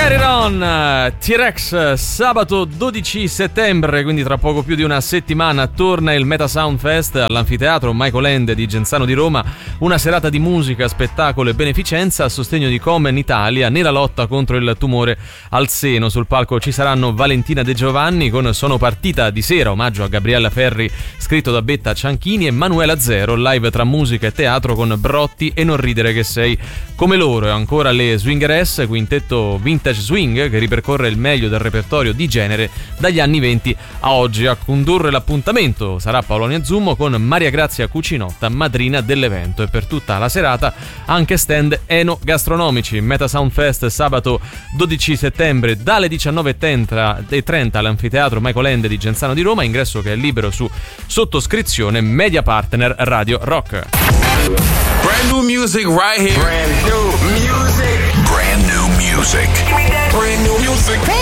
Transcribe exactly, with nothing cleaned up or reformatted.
Carry On, T-Rex, sabato dodici settembre, quindi tra poco più di una settimana, torna il Meta Sound Fest all'Anfiteatro Michael Ende di Genzano di Roma, una serata di musica, spettacolo e beneficenza a sostegno di Komen Italia nella lotta contro il tumore al seno. Sul palco ci saranno Valentina De Giovanni con Sono partita di sera, omaggio a Gabriella Ferri scritto da Betta Cianchini, e Manuela Zero, live tra musica e teatro con Brotti e Non ridere che sei come loro. E ancora le Swingeresse, quintetto vintage swing che ripercorre il meglio del repertorio di genere dagli anni venti a oggi. A condurre l'appuntamento sarà Paolonia Zummo con Maria Grazia Cucinotta, madrina dell'evento, e per tutta la serata anche stand enogastronomici. Meta Sound Fest sabato dodici settembre dalle diciannove e trenta all'Anfiteatro Michael Ende di Genzano di Roma, ingresso che è libero su sottoscrizione Media Partner Radio Rock. Brand new music right here. Brand new music. Brand new music. Brand new music.